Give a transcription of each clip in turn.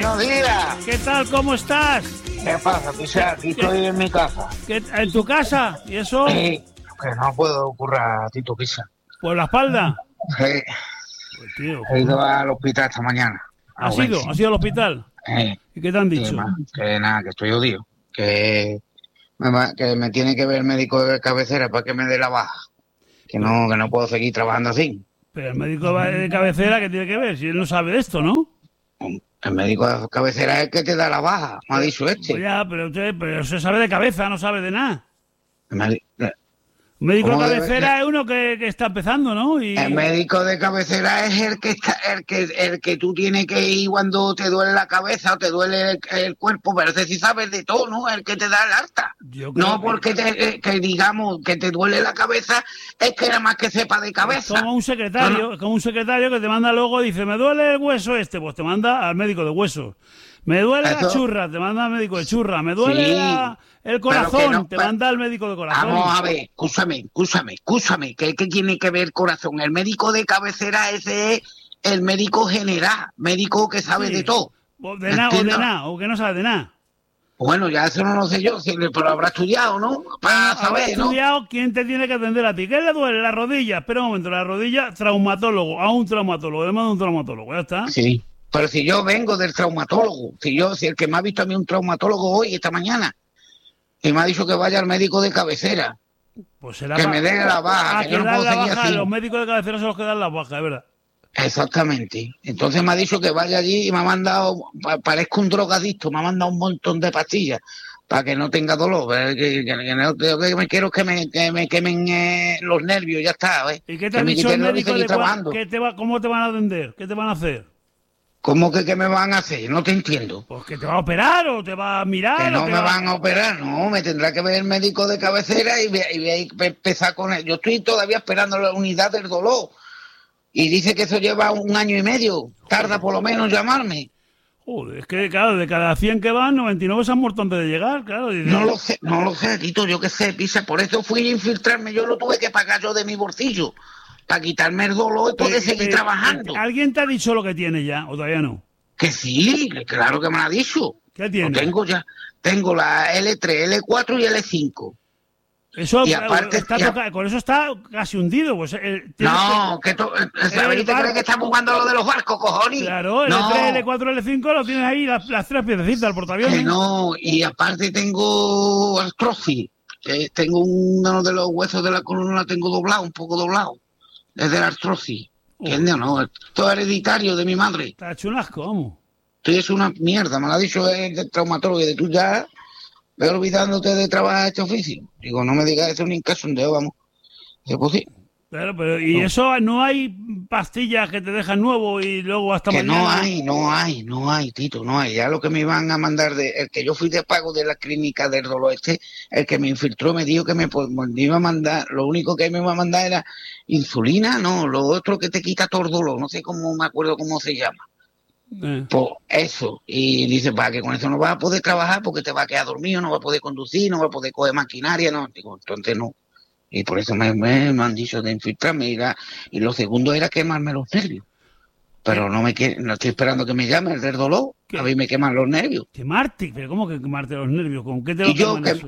Buenos días. ¿Qué tal? ¿Cómo estás? ¿Qué pasa, Pisa? Aquí estoy en mi casa. ¿En tu casa? ¿Y eso? Sí, que no puedo currar, Tito Pisa. ¿Por la espalda? Sí, Pues, tío, he ido al hospital esta mañana. ¿Has ido al hospital? ¿Y qué te han dicho? Que nada, que estoy jodido. Que me tiene que ver el médico de cabecera para que me dé la baja. Que no puedo seguir trabajando así. Pero el médico de cabecera, ¿qué tiene que ver? Si él no sabe de esto, ¿no? El médico de cabecera es el que te da la baja, me ha dicho este. Pues ya, pero se sabe de cabeza, no sabe de nada. El médico de cabecera es uno que está empezando, ¿no? El médico de cabecera es el que tú tienes que ir cuando te duele la cabeza o te duele el cuerpo, pero ese sí sabes de todo, ¿no? El que te da el alta. No porque digamos que te duele la cabeza, es que nada más que sepa de cabeza. Es como un secretario, que te manda luego y dice, me duele el hueso pues te manda al médico de huesos. Me duele la churra, te manda al médico de churra. Me duele el corazón, te manda al médico de corazón. Vamos a ver, escúchame, que tiene que ver el corazón. El médico de cabecera ese es el médico general, médico que sabe de todo. De nada, o que no sabe de nada. Bueno, ya eso no lo sé yo, pero habrá estudiado, ¿no? Para saber, ¿no? Estudiado, ¿quién te tiene que atender a ti? ¿Qué le duele? La rodilla. Espera un momento, la rodilla, traumatólogo, a un traumatólogo, además de un traumatólogo, ya está. Sí. Pero si yo vengo del traumatólogo, si el que me ha visto a mí un traumatólogo hoy, esta mañana, y me ha dicho que vaya al médico de cabecera, pues será que me dé la baja, que yo no puedo seguir así. Los médicos de cabecera son los que dan la baja, es verdad. Exactamente. Entonces me ha dicho que vaya allí y me ha mandado, parezco un drogadicto, me ha mandado un montón de pastillas para que no tenga dolor. Que me quiero que me quemen los nervios, ya está. ¿Y qué te han dicho el médico cómo te van a atender? ¿Qué te van a hacer? ¿Cómo que qué me van a hacer? No te entiendo. Pues que te va a operar o te va a mirar. Que no me van a operar, no. Me tendrá que ver el médico de cabecera y voy a empezar con él. Yo estoy todavía esperando la unidad del dolor. Y dice que eso lleva 1 año y medio. Tarda por lo menos llamarme. Joder, es que claro, de cada 100 que van, 99 se han muerto antes de llegar, claro. No lo sé, Tito, yo qué sé, Pisa. Por eso fui a infiltrarme. Yo lo tuve que pagar yo de mi bolsillo. Para quitarme el dolor y poder seguir trabajando. ¿Alguien te ha dicho lo que tiene ya o todavía no? Que sí, claro que me lo ha dicho. ¿Qué tiene? Lo tengo ya. Tengo la L3, L4 y L5. Eso, y aparte, con eso está casi hundido. Pues, no, ¿te crees que estamos jugando lo de los barcos, cojones? Claro, el L3, L4, L5 lo tienes ahí, las 3 piececitas del portaaviones. No, y aparte tengo artrosis. Tengo uno de los huesos de la columna, tengo doblado, un poco doblado. Es de la artrosis. ¿Entiendes? No, esto es hereditario de mi madre. Está hecho un asco, vamos. Esto es una mierda, me lo ha dicho el traumatólogo, y de tú ya ves olvidándote de trabajar este oficio. Digo, no me digas eso ni en caso de vamos. Es posible. Pero, ¿y no. Eso no hay pastillas que te dejan nuevo y luego hasta que mañana? No hay, Tito, no hay. Ya lo que me iban a mandar, el que yo fui de pago de la clínica del dolor el que me infiltró me dijo que me iba a mandar, lo único que me iba a mandar era insulina, no, lo otro que te quita todo el dolor, no sé cómo me acuerdo cómo se llama. Pues eso, y dice, para que con eso no vas a poder trabajar porque te vas a quedar dormido, no vas a poder conducir, no vas a poder coger maquinaria, no, digo, entonces no. Y por eso me han dicho de infiltrarme. Y lo segundo era quemarme los nervios. Pero no estoy esperando que me llame el del dolor. A mí me queman los nervios. ¿Quemarte? ¿Pero cómo que quemarte los nervios? ¿Con qué te lo queman eso?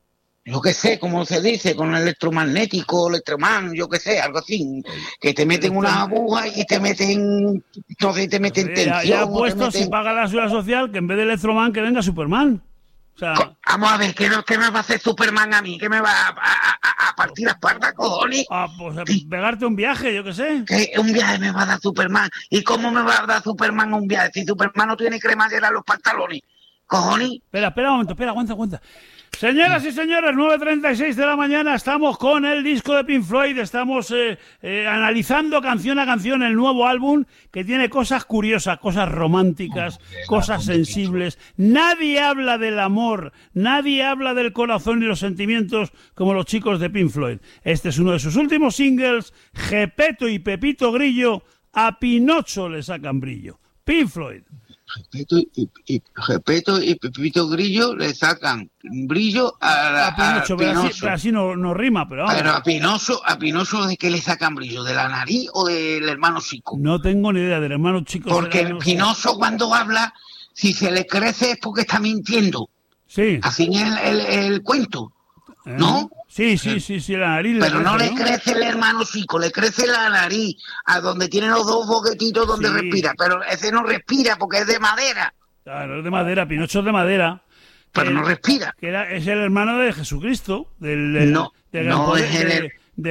Yo qué sé, ¿cómo se dice? Con electromagnético, yo qué sé, algo así. Que te meten una aguja y te meten... Entonces te meten tensión. Ya puesto, si paga la seguridad social, que en vez de Electroman que venga Superman. O sea, vamos a ver, ¿qué me va a hacer Superman a mí? ¿Qué me va a partir la espalda, cojones? Pues pegarte un viaje, yo qué sé. ¿Qué un viaje me va a dar Superman? ¿Y cómo me va a dar Superman un viaje? Si Superman no tiene cremallera en los pantalones, cojones. Espera un momento, aguanta. Señoras y señores, 9:36 de la mañana, estamos con el disco de Pink Floyd, estamos analizando canción a canción el nuevo álbum que tiene cosas curiosas, cosas románticas, cosas sensibles. Nadie habla del amor, nadie habla del corazón y los sentimientos como los chicos de Pink Floyd. Este es uno de sus últimos singles, Gepetto y Pepito Grillo, a Pinocho le sacan brillo. Pink Floyd. Gepetto y Pepito Grillo le sacan brillo a Pinocho. Pero así no rima, pero vamos. Pero a Pinocho, ¿de qué le sacan brillo? ¿De la nariz o del hermano chico? No tengo ni idea del hermano chico. Porque el Pinocho cuando habla Si se le crece es porque está mintiendo. Sí. Así es el cuento, ¿no? Sí, la nariz. Pero no le crece el hermano chico, le crece la nariz, a donde tiene los dos boquetitos donde respira. Pero ese no respira porque es de madera. Claro, es de madera, Pinocho es de madera. Pero no respira. Es el hermano de Jesucristo. No es el...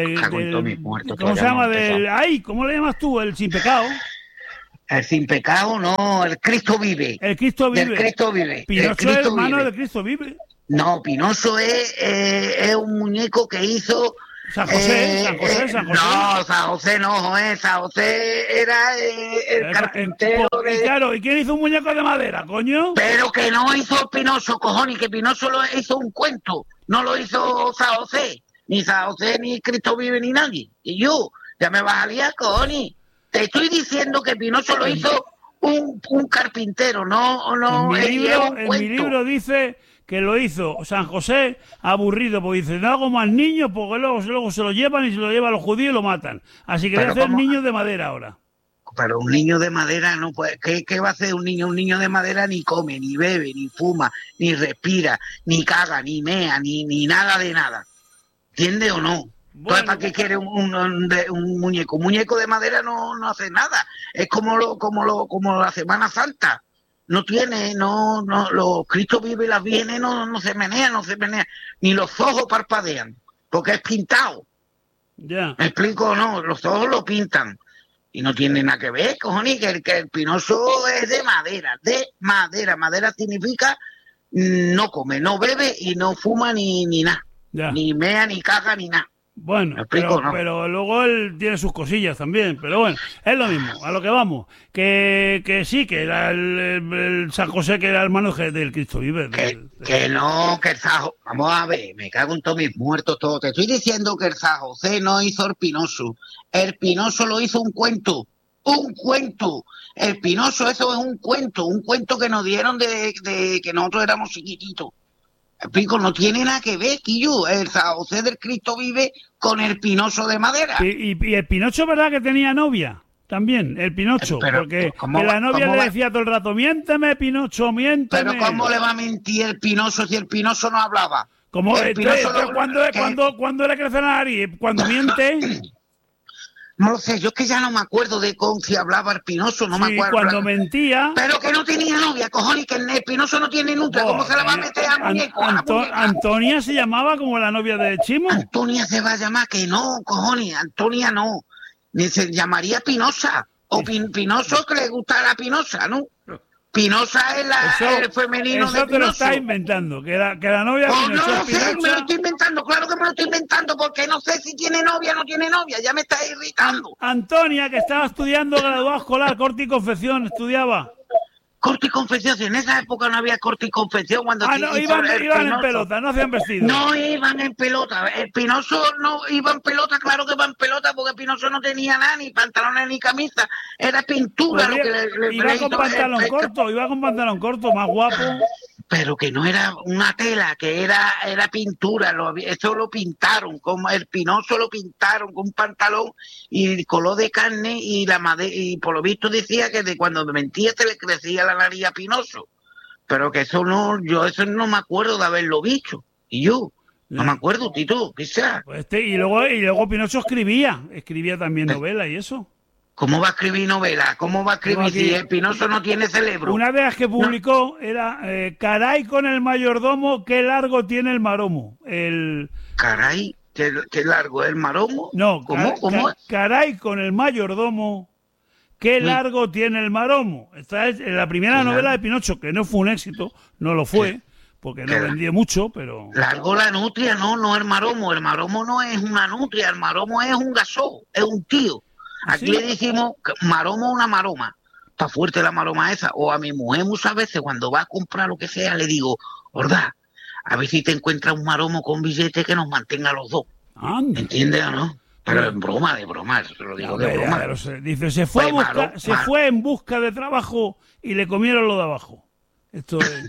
¿Cómo se llama? ¿Cómo le llamas tú? El sin pecado. El sin pecado, no, el Cristo vive. El Cristo vive. Del Cristo vive. Pinocho es hermano del Cristo vive. No, Pinocho es un muñeco que hizo... San José. No, San José no, San José era el carpintero. Claro, ¿y quién hizo un muñeco de madera, coño? Pero que no hizo Pinocho, cojones, que Pinocho lo hizo un cuento. No lo hizo San José. Ni San José, ni Cristo vive, ni nadie. Y yo, ya me vas a liar, cojones. Te estoy diciendo que Pinocho lo hizo un carpintero, no. En mi libro dice que lo hizo San José aburrido, porque dice, no hago más niños, porque luego se lo llevan y se lo llevan los judíos y lo matan. Así que voy a hacer niños de madera ahora. Pero un niño de madera no puede. ¿Qué va a hacer un niño? Un niño de madera ni come, ni bebe, ni fuma, ni respira, ni caga, ni mea, ni nada de nada. ¿Entiendes o no? Bueno, entonces, ¿para qué quiere un muñeco? Un muñeco de madera no hace nada. Es como la Semana Santa. No tiene, los Cristo vive y las vírgenes no se menean, ni los ojos parpadean, porque es pintado. Ya. ¿Me explico o no? Los ojos lo pintan. Y no tiene nada que ver, cojones, que el Pinocho es de madera. Madera significa no come, no bebe y no fuma ni nada. Ni mea, ni caga, ni nada. Bueno, pero luego él tiene sus cosillas también, pero bueno, es lo mismo, a lo que vamos, que sí, que era el San José, que era hermano del Cristo vive. Que el San José, vamos a ver, me cago en todos mis muertos, todo. Te estoy diciendo que el San José no hizo el Pinocho lo hizo un cuento. El Pinocho, eso es un cuento que nos dieron de que nosotros éramos chiquititos. Explico, no tiene nada que ver, Quillo, el San José del Cristo vive con el Pinocho de madera. Y el Pinocho, ¿verdad que tenía novia? También, el Pinocho, porque que la novia le decía todo el rato, miénteme, Pinocho, miénteme. Pero ¿cómo le va a mentir el Pinocho si el Pinocho no hablaba? ¿Cómo? ¿Cuándo le crece la nariz? ¿Cuando miente? No lo sé, yo es que ya no me acuerdo de con si hablaba el Pinocho, no me acuerdo. Cuando mentía... Pero que no tenía novia, cojones, que el Pinocho no tiene nutria, ¿cómo se la va a meter a muñeco? Antonia se llamaba como la novia de Chimo. Antonia se va a llamar, que no, cojones, Antonia no. Ni se llamaría Pinocha, o Pinocho que le gusta la Pinocha, ¿no? Pinocha es el femenino de Pinocho. Eso te lo estás inventando, que la novia de Pinocho no sé, me lo estoy inventando, claro que me lo estoy inventando, porque no sé si tiene novia o no tiene novia, ya me está irritando. Antonia, que estaba estudiando graduado escolar, corte y confección, estudiaba. Corte y confección, si en esa época no había corte y confección cuando... no, iban en pelota, no hacían vestidos. No iban en pelota, el Pinocho no iba en pelota, claro que iba en pelota, porque el Pinocho no tenía nada, ni pantalones ni camisa, era pintura. Pues iba con pantalón corto, más guapo. Pero que no era una tela, que era pintura, eso lo pintaron, como el Pinocho lo pintaron con un pantalón y color de carne y la madera, y por lo visto decía que de cuando mentía se le crecía la nariz a Pinocho, pero que eso no me acuerdo de haberlo visto, y yo no me acuerdo, Tito, quizás. Pues y luego Pinocho escribía también novelas y eso. ¿Cómo va a escribir novela? ¿Cómo va a escribir si el Pinocho no tiene cerebro? Una de las que publicó era Caray con el mayordomo, qué largo tiene el maromo. Caray, qué largo es el maromo. No, ¿Cómo? Caray con el mayordomo, qué largo tiene el maromo. Esta es la primera novela de Pinocho, que no fue un éxito, no lo fue, porque no vendía mucho, pero... Largo la nutria, no el maromo. El maromo no es una nutria, el maromo es un gasó, es un tío. Aquí le decimos maromo una maroma. Está fuerte la maroma esa. O a mi mujer muchas veces cuando va a comprar lo que sea le digo, Horda, a ver si te encuentras un maromo con billete que nos mantenga los dos. Anda. ¿Entiendes o no? Pero en broma, eso lo digo de broma. Dice, se fue en busca de trabajo y le comieron lo de abajo. Esto es...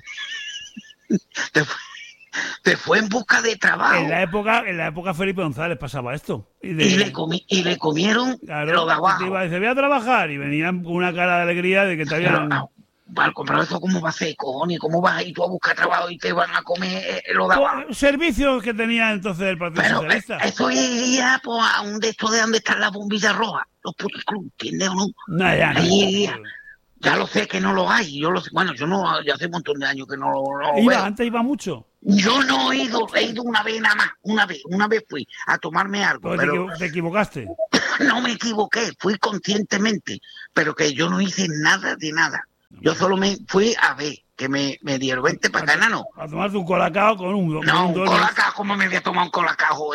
Te fue en busca de trabajo. En la época Felipe González pasaba esto. Y le comieron lo de abajo. Te iba a decir, voy a trabajar, y venían con una cara de alegría de que te habían... Al comprar eso, ¿cómo va a ser, cojones? ¿Cómo vas a ir tú a buscar trabajo y te van a comer lo de abajo? Servicios que tenía entonces el Partido Pero Socialista. eso iría pues, a un de estos de donde están las bombillas rojas, los puticlubs, ¿entiendes o no? No, ya no. Ahí iría. Ya lo sé que no lo hay. Yo no, ya hace un montón de años que no lo veo. Antes iba mucho. Yo no he ido una vez nada más, una vez fui a tomarme algo. Pero te equivocaste. No me equivoqué, fui conscientemente, pero que yo no hice nada de nada. Yo solo me fui a ver, que me dieron 20 para acá, no. A tomarte un colacao con un... No, un colacao, ¿cómo me voy a tomar un colacao?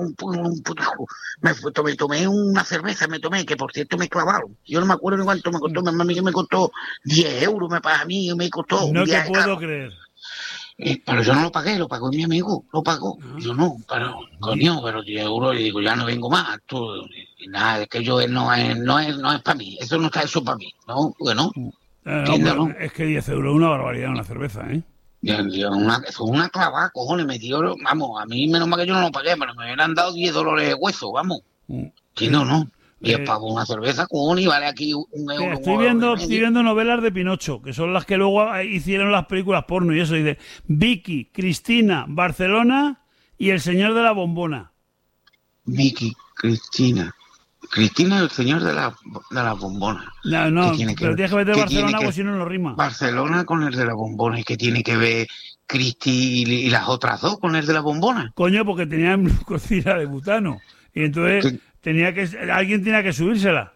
Me tomé una cerveza, que por cierto me clavaron. Yo no me acuerdo ni cuánto me costó, a mí me costó 10 euros, a mí me costó. No te puedo creer. Pero yo no lo pagué, lo pagó mi amigo, lo pagó. Yo no, pero 10 euros, y digo, ya no vengo más. Y nada, es que yo no es para mí, eso no está hecho para mí, ¿no? Bueno, ¿no? Es que 10 euros es una barbaridad una cerveza, ¿eh? Eso es una clavada, cojones, me dio, vamos, a mí menos mal que yo no lo pagué, pero me hubieran dado $10 de hueso, vamos. No. 10 pavos una cerveza, cojones, y vale aquí un euro. Estoy viendo novelas de Pinocho, que son las que luego hicieron las películas porno y eso, y de Vicky, Cristina, Barcelona y El Señor de la Bombona. Vicky, Cristina, el Señor de la Bombona. No, pero tienes que meter Barcelona, porque si no, no rima. Barcelona con el de la Bombona, ¿y qué tiene que ver Cristi y las otras dos con el de la Bombona? Coño, porque tenían cocina de butano, y entonces... alguien tenía que subírsela.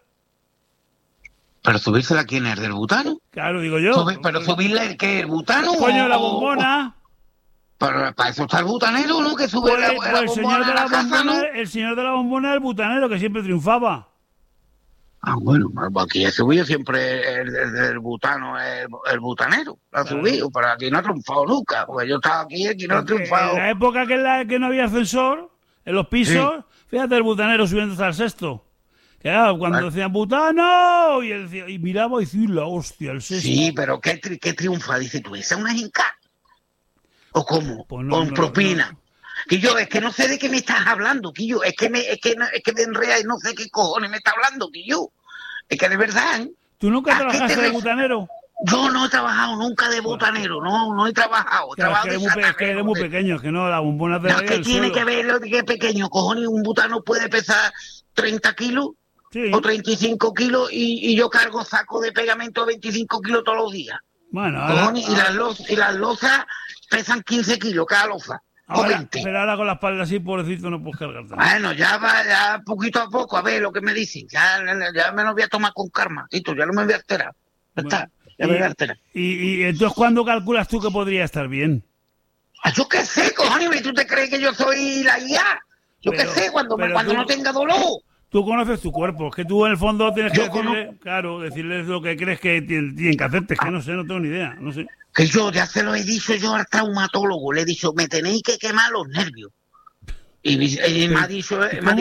¿Pero subírsela quién es? ¿Del butano? Claro, digo yo. ¿Pero subirla el qué? ¿El butano? Coño, la bombona. Pero para eso está el butanero, ¿no? Que sube la bombona a la casa, ¿no? El señor de la bombona es el butanero, que siempre triunfaba. Bueno, aquí he subido siempre el butano, el butanero. Lo ha subido, pero aquí no ha triunfado nunca. Porque yo estaba aquí no ha triunfado. En la época que no había ascensor, en los pisos... Sí. Fíjate el butanero subiendo hasta el sexto. Claro, cuando decían butano, y él decía, y miraba y decía, la hostia, el sexto. Sí, pero ¿qué triunfa? Dice tú, ¿esa es una jinca? ¿O cómo? Pues ¿Con propina? No. Que yo, es que no sé de qué me estás hablando, Quillo. Es que me enreda y no sé qué cojones me está hablando, Quillo. Es que de verdad, ¿eh? ¿Tú nunca trabajaste de butanero? Yo no he trabajado nunca de botanero, no he trabajado. Claro, es que eres muy pequeño, que no, la bombona te da el suelo. ¿Qué tiene que ver lo de que es pequeño? Cojones, un butano puede pesar 30 kilos o 35 kilos y yo cargo saco de pegamento de 25 kilos todos los días. Bueno, cojones, y las lozas pesan 15 kilos cada loza. Pero ahora con la espalda así, pobrecito, no puedes cargar tanto. Bueno, ya poquito a poco, a ver lo que me dicen. Ya me lo voy a tomar con calma, Tito, ya no me voy a alterar. Ya está. Y entonces, ¿cuándo calculas tú que podría estar bien? Yo qué sé, cojones, ¿tú te crees que yo soy la IA? Yo qué sé, cuando no tenga dolor. Tú conoces tu cuerpo, es que tú en el fondo tienes que decirles lo que crees que tienen que hacerte, es que no sé, no tengo ni idea, no sé. Que yo ya se lo he dicho yo al traumatólogo, le he dicho, me tenéis que quemar los nervios. Y me ha dicho,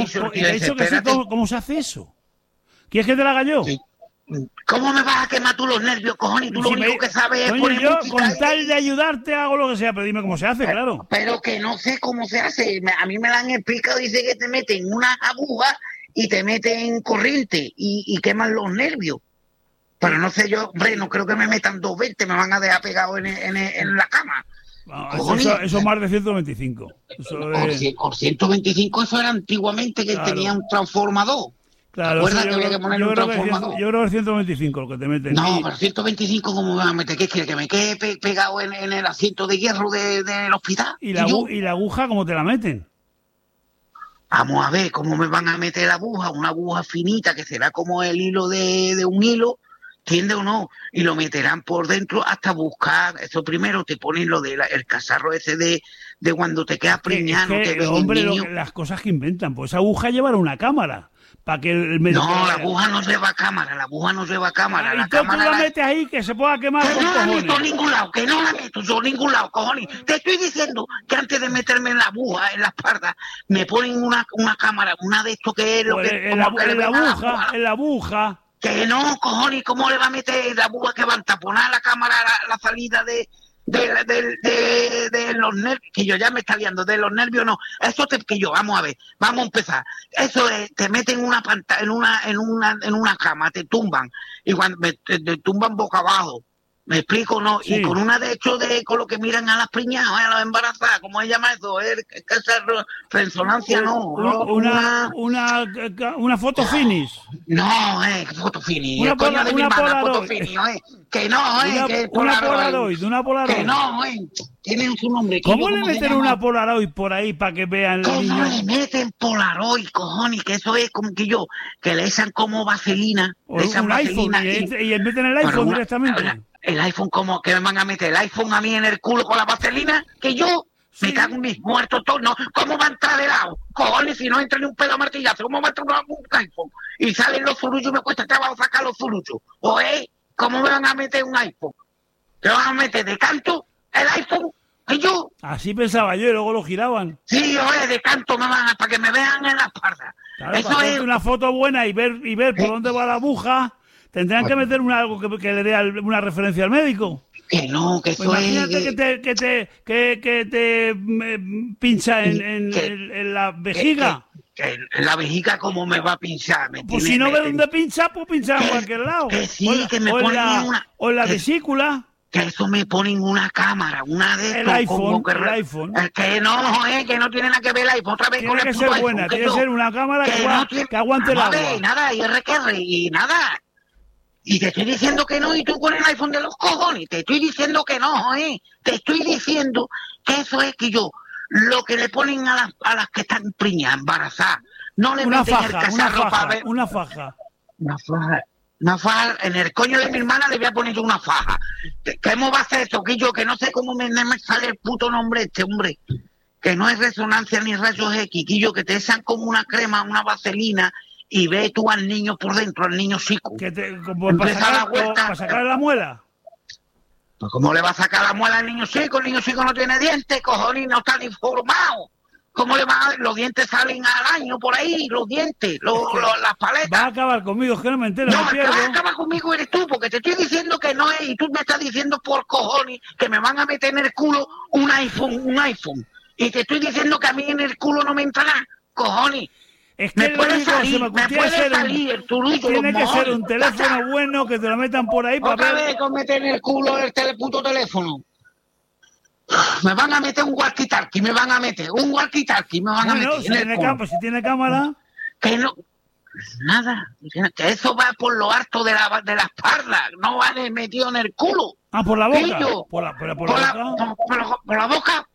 ¿cómo se hace eso? ¿Quieres que te lo haga yo? Sí. ¿Cómo me vas a quemar tú los nervios, cojones? Tú lo único que sabes es poner yo, con tal de ayudarte, hago lo que sea, pero dime cómo se hace, claro. Pero que no sé cómo se hace. A mí me lo han explicado, dice que te meten unas agujas y te meten corriente y queman los nervios. Pero no sé yo, hombre, no creo que me metan 220, me van a dejar pegado en la cama. No, eso más de 125. Por 125 eso era antiguamente que tenía un transformador. Claro, que había que poner un transformador. Yo creo que es 125 lo que te meten. No, pero 125 ¿cómo me van a meter? ¿Qué quiere? ¿Que me quede pegado en el asiento de hierro del hospital? ¿Y la aguja cómo te la meten? Vamos a ver cómo me van a meter la aguja, una aguja finita que será como el hilo de un hilo, ¿entiendes o no? Y lo meterán por dentro hasta buscar, eso primero te ponen lo del cacharro ese de cuando te quedas preñado. Hombre, las cosas que inventan, pues esa aguja llevará una cámara. Para que el médico... No, la aguja no lleva cámara, y tú la metes ahí que se pueda quemar. Que no la meto en ningún lado, cojones. Te estoy diciendo que antes de meterme en la aguja, en la espalda, me ponen una cámara, una de estos que es lo pues que... En la aguja. Que no, cojones, ¿cómo le va a meter la aguja que van a taponar la cámara la salida de los nervios? Que yo ya me está liando, de los nervios no. Vamos a ver, vamos a empezar. Eso es, te meten una pantalla en una cama, te tumban, y cuando te tumban boca abajo, ¿Me explico? No, Sí. y con una de hecho con lo que miran a las preñadas, a las embarazadas, ¿cómo se llama eso? Resonancia, no. Una foto finish. No, foto fini. Una El coño de mi una hermana, Polaroid. foto fini, que no, que Una Polaroid. Que no, tienen su nombre. ¿Cómo le ¿Cómo se meten llama? una Polaroid por ahí para que vean los ¿Cómo niños? le meten Polaroid, cojones? Que eso es como que le echan como vaselina. O Le echan un iPhone vaselina y meten el iPhone directamente. El iPhone, ¿cómo que me van a meter el iPhone a mí en el culo con la vaselina? Que yo Sí. me cago en mis muertos todos. No, ¿cómo va a entrar de lado? Cojones, si no entra ni un pedo a martillazo, ¿cómo va a entrar un iPhone? Y salen los zurullos y me cuesta trabajo sacar los zurullos. ¿Cómo me van a meter un iPhone? ¿Te van a meter de canto el iPhone? ¿Y yo? Así pensaba yo y luego lo giraban. Sí, de canto me van para que me vean en la espalda. Claro, Eso para es. hacerte una foto buena y ver por dónde va la aguja, tendrán que meter algo que le dé una referencia al médico. Que no, que eso Pues imagínate es. que te pincha en la vejiga. Que la vejiga, ¿cómo me va a pinchar? Pues si no ve dónde pincha, pues pincha en cualquier lado. Que sí, que me ponen una. O en la vesícula. Que eso me ponen una cámara, una de El iPhone. Que no tiene nada que ver el iPhone. Otra vez Tiene con el que puto ser iPhone, buena, tiene que ser una cámara que aguante el agua. Y nada, y nada. Y te estoy diciendo que no, y tú con el iPhone de los cojones. Te estoy diciendo que no, Te estoy diciendo que eso es que yo, lo que le ponen a las que están preñadas, embarazadas, no le meten el cacharro para ver. Una faja. Una faja, en el coño de mi hermana le voy a poner una faja. ¿Cómo va a ser esto, Quillo? Que no sé cómo me sale el puto nombre hombre. Que no es resonancia ni rayos X, Quillo, que te echan como una crema, una vaselina, y ve tú al niño por dentro, al niño chico. Para sacar la muela. Pues ¿cómo le va a sacar la muela al niño chico? El niño chico no tiene dientes, cojones, no está ni formado. ¿Cómo le va a...? Los dientes salen al año por ahí, los dientes, las paletas. Va a acabar conmigo, es que no me entero, no, me pierdo. El que va a acabar conmigo eres tú, porque te estoy diciendo que no es, y tú me estás diciendo por cojones que me van a meter en el culo un iPhone. Y te estoy diciendo que a mí en el culo no me entrará, cojones. Es que me puede salir el turullo. Tiene que ser un teléfono bueno que te lo metan por ahí para ver. Otra vez con meter en el culo el puto teléfono. Me van a meter un walkie-talkie, me van a meter. Si tiene cámara. Que no. Nada. Que eso va por lo alto de la espalda. No va metido en el culo. Ah, por la boca. Ello, por la boca.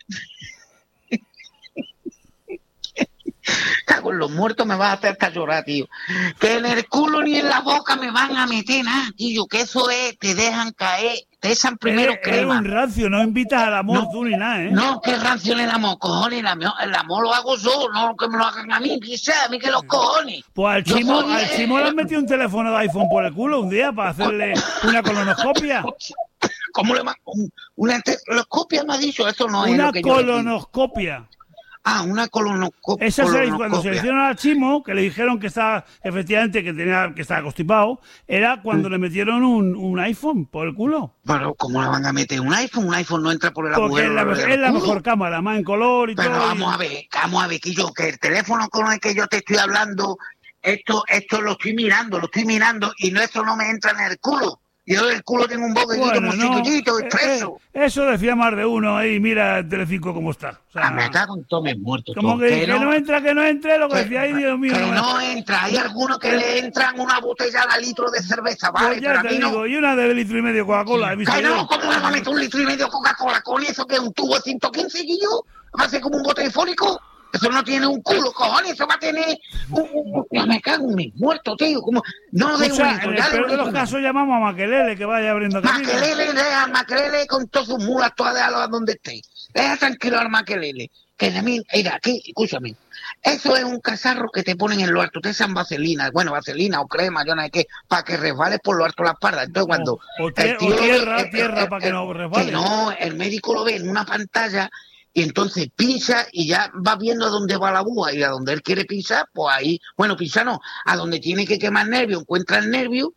Cago en los muertos, me vas a hacer hasta llorar, tío. Que en el culo ni en la boca me van a meter nada, tío. Que eso es, te dejan caer, te echan primero crema. Es un rancio, no invitas al amor tú ni nada, ¿eh? No, que rancio en el amor, cojones. El amor lo hago yo, no que me lo hagan a mí, quizás, a mí que los cojones. Pues al Chimo le han metido un teléfono de iPhone por el culo un día para hacerle una colonoscopia. ¿Cómo le una colonoscopia me ha dicho? Eso no es lo que colonoscopia. Una colonoscopia. Esa cuando se le hicieron al Chimo, que le dijeron que estaba, efectivamente, que estaba constipado, era cuando le metieron un iPhone por el culo. Pero, ¿cómo le van a meter un iPhone? Un iPhone no entra por el agujero. Porque es la mejor cámara, más en color y todo. Pero vamos a ver, que el teléfono con el que yo te estoy hablando, esto lo estoy mirando, y eso no me entra en el culo. Yo el culo tengo un boquillito muy chiquitito, expreso. Eso decía más de uno ahí, mira el Telecinco cómo está. O sea, me cago en todos mis muertos. Como que no entre, lo que decía ahí, Dios mío. Que no entra, hay algunos que le entran una botella a litro de cerveza, ¿vale? Pues ya te digo, y una de litro y medio Coca-Cola. Que no, ¿cómo le va a meter un litro y medio Coca-Cola? ¿Con eso que es un tubo de 115 y yo? ¿Va a ser como un bote de fólico? Eso no tiene un culo, cojones, eso va a tener me cago en mis muertos, tío. Como no de un litro, en el peor de los casos llamamos a Maquelele que vaya abriendo camino. Maquelele con todas sus mulas, todas a donde esté. Deja tranquilo al Maquelele. Que a mí, mira, aquí, escúchame. Eso es un cacharro que te ponen en lo alto. Te echan vaselina o crema, yo no sé qué, para que resbales por lo alto la espalda. Entonces cuando tierra para que no resbale. Que no, el médico lo ve en una pantalla. Y entonces pincha y ya va viendo a dónde va la aguja y a donde él quiere pinchar, pues ahí, pinchar no, a donde tiene que quemar nervio, encuentra el nervio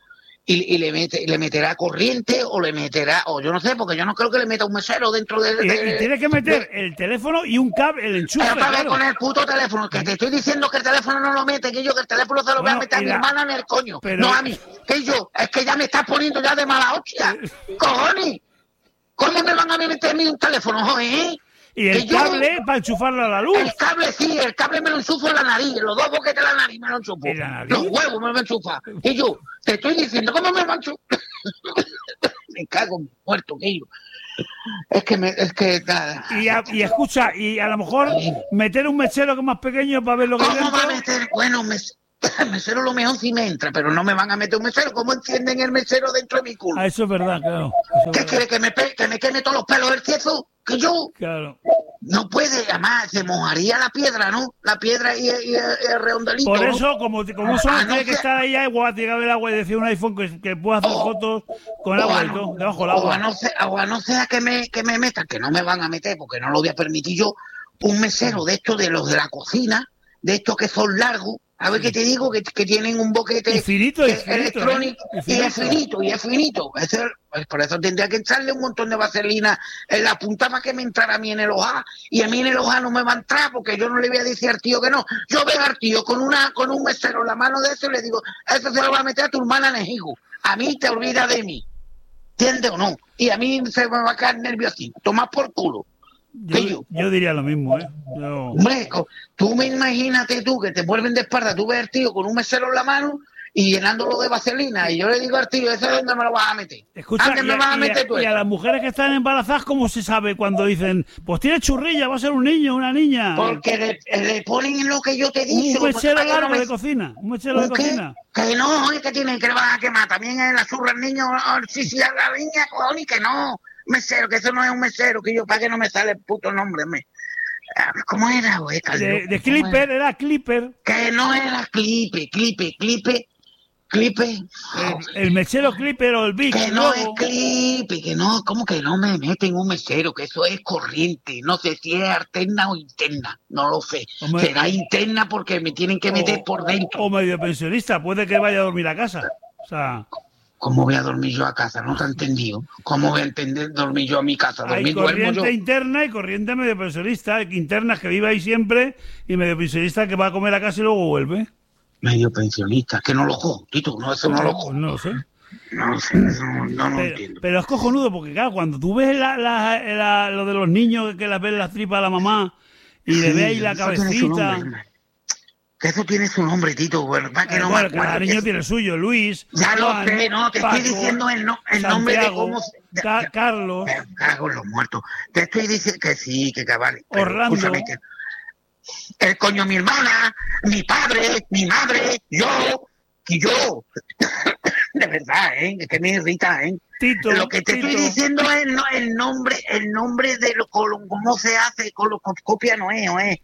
y le meterá corriente o le meterá, o yo no sé, porque yo no creo que le meta un mesero dentro de... Y tiene que meter el teléfono y un cable, el enchufe. Pero para ver claro. con el puto teléfono, que te estoy diciendo que el teléfono no lo mete, que el teléfono se lo voy a meter a mi hermana en el coño, no a mí, es que ya me estás poniendo ya de mala hostia, cojones, ¿cómo me van a meter a mí un teléfono, joder? Y el cable para enchufarlo a la luz. El cable sí, el cable me lo enchufo en la nariz, los dos boquetes de la nariz me lo enchufo. ¿En la nariz? Los huevos me lo enchufa. Y yo, te estoy diciendo, ¿cómo me lo enchufo? Me cago en muerto, que yo. Es que nada. Y escucha, y a lo mejor meter un mechero que es más pequeño para ver lo que ¿Cómo dentro? va a meter? Bueno, el mesero lo mejor sí me entra, pero no me van a meter un mesero. ¿Cómo encienden el mesero dentro de mi culo? Ah, eso es verdad, claro. ¿Qué quiere? ¿Que me queme todos los pelos del tieso? ¿Que yo? Claro. No puede, además se mojaría la piedra, ¿no? La piedra y el redondelito. Por ¿no? eso, como eso tiene que estar ahí agua, tiene que haber agua y decir un iPhone que pueda hacer fotos con agua y todo, debajo del agua. O a no sea que me metan, que no me van a meter, porque no lo voy a permitir yo, un mesero de estos de los de la cocina, de estos que son largos, a ver qué te digo, que tienen un boquete infinito, electrónico, y es finito. Por eso tendría que echarle un montón de vaselina en la punta para que me entrara a mí en el ojá, y a mí en el ojá no me va a entrar, porque yo no le voy a decir al tío que no. Yo veo al tío con un mesero en la mano de eso y le digo, eso se lo va a meter a tu hermana en el higo. A mí te olvida de mí. ¿Entiendes o no? Y a mí se me va a caer nerviosito. Tomás por culo. Yo diría lo mismo, ¿eh? Hombre, tú me imagínate tú que te vuelven de espalda, tú ves al tío con un mesero en la mano y llenándolo de vaselina, y yo le digo al tío, ¿eso es donde me lo vas a meter? Escucha, ¿Dónde me vas a meter tú? Y a las mujeres que están embarazadas, ¿cómo se sabe cuando dicen, pues tiene churrilla, va a ser un niño, una niña? Porque le ponen lo que yo te digo. Un mechero largo de cocina, un mechero de cocina. Que no, es que tienen que le van a quemar, también en la zurra al niño, sí, a la niña, cojones, que no. Mesero, que eso no es un mesero, que yo para que no me sale el puto nombre. ¿Cómo era, güey? De Clipper, era Clipper. Que no era Clipper. El mechero Clipper o el Big. Que no es Clipper, que no, ¿cómo que no me meten un mesero? Que eso es corriente, no sé si es alterna o interna, no lo sé. Hombre, será interna porque me tienen que meter por dentro. O medio pensionista, puede que vaya a dormir a casa. O sea... ¿Cómo voy a dormir yo a casa? ¿No te he entendido? ¿Cómo voy a dormir yo a mi casa? Hay corriente interna y corriente medio pensionista. Interna que vive ahí siempre y medio pensionista que va a comer a casa y luego vuelve. Medio pensionista, que no lo cojo, Tito, no, eso no lo cojo. No lo sé. No sé, no lo entiendo. Pero es cojonudo porque, claro, cuando tú ves lo de los niños que las ven las tripas a la mamá y le ves ahí la cabecita... Que eso tiene su nombre, Tito, ¿verdad? Que no me acuerdo. Cada niño tiene el suyo, Luis. Ya Juan, lo sé, no, te Paco, estoy diciendo el nombre de cómo... Carlos. Cago en los muertos. Te estoy diciendo que sí, que cabal. Orlando. Escúchame, el coño, mi hermana, mi padre, mi madre, yo. De verdad, ¿eh? Que me irrita, ¿eh? Tito, lo que te estoy diciendo es el nombre de cómo se hace, coloscopia no es,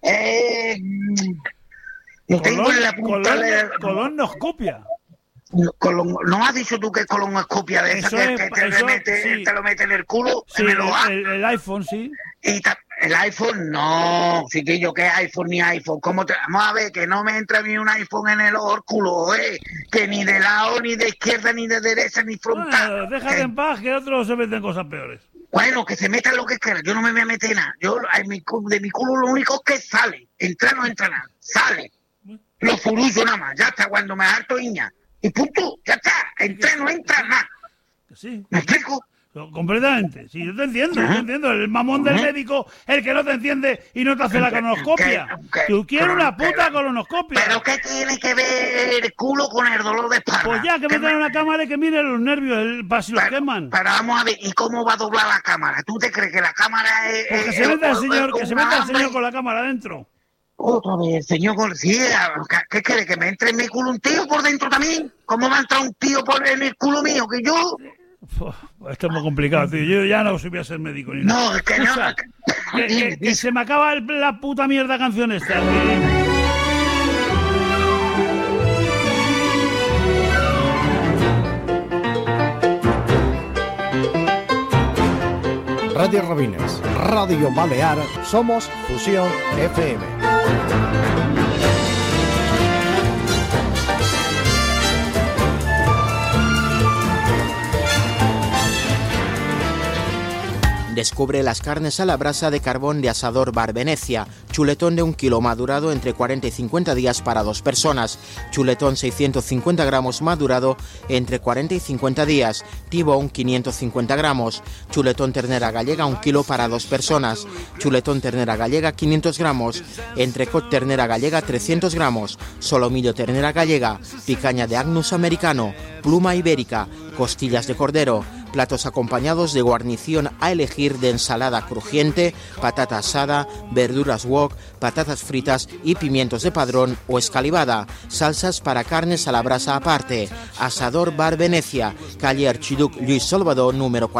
lo tengo en la punta de... Colonoscopia. ¿No has dicho tú que es colonoscopia de esa que te lo mete en el culo? Sí, el iPhone, sí. Y el iPhone, no, chiquillo, ¿qué iPhone ni iPhone? Vamos a ver, que no me entra ni un iPhone en el culo, que ni de lado, ni de izquierda, ni de derecha, ni frontal. Bueno, déjate en paz, que otros se meten cosas peores. Bueno, que se metan lo que quieran, yo no me voy a meter nada. Yo, de mi culo lo único es que sale, entra no entra nada, sale. Lo furullo nada más, ya está, cuando me harto iña. Y punto, ya está, entra no entra nada. Sí. ¿Me explico? Completamente, sí, yo te entiendo, el mamón del médico, el que no te entiende y no te hace la colonoscopia. Tú quieres una puta colonoscopia. ¿Pero qué tiene que ver el culo con el dolor de espalda? Pues ya, que metan una cámara y que mire los nervios, para si los queman. Pero vamos a ver, ¿y cómo va a doblar la cámara? ¿Tú te crees que la cámara es...? Pues que se meta el señor con la cámara adentro. Otra vez, señor García, ¿qué quiere? ¿Que me entre en mi culo un tío por dentro también? ¿Cómo va a entrar un tío en el culo mío? ¿Que yo...? Esto es muy complicado, tío. Yo ya no voy a ser médico ni nada. No, es que no. Que se me acaba la puta mierda canción esta. Radio Robines, Radio Balear, somos Fusión FM. Descubre las carnes a la brasa de carbón de Asador Bar Venecia. Chuletón de 1 kilo madurado entre 40 y 50 días para 2 personas. Chuletón 650 gramos madurado entre 40 y 50 días. Tibón 550 gramos. Chuletón ternera gallega 1 kilo para 2 personas. Chuletón ternera gallega 500 gramos. Entrecot ternera gallega 300 gramos. Solomillo ternera gallega. Picaña de Agnus americano. Pluma ibérica. Costillas de cordero. Platos acompañados de guarnición a elegir de ensalada crujiente, patata asada, verduras wok, patatas fritas y pimientos de padrón o escalivada. Salsas para carnes a la brasa aparte. Asador Bar Venecia, calle Archiduc Luis Salvador, número 40.